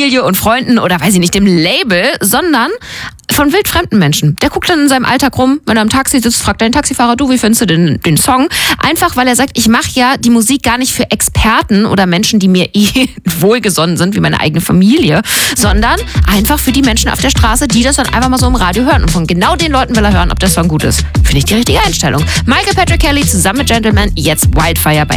Familie und Freunden oder weiß ich nicht, dem Label, sondern von wildfremden Menschen. Der guckt dann in seinem Alltag rum, wenn er im Taxi sitzt, fragt er den Taxifahrer, du, wie findest du den Song? Einfach, weil er sagt, ich mache ja die Musik gar nicht für Experten oder Menschen, die mir wohlgesonnen sind, wie meine eigene Familie, sondern einfach für die Menschen auf der Straße, die das dann einfach mal so im Radio hören. Und von genau den Leuten will er hören, ob der Song gut ist. Finde ich die richtige Einstellung. Michael Patrick Kelly zusammen mit Gentleman, jetzt Wildfire bei